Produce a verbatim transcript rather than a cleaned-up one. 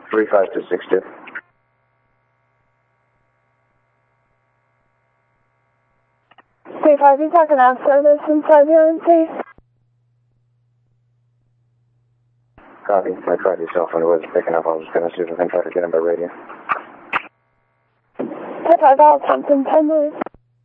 three five two six two. three five, you talking out service inside here, please? Copy. I tried your cell phone. It wasn't picking up. I was going to see if I can try to get him by radio. I tried all something ten minutes.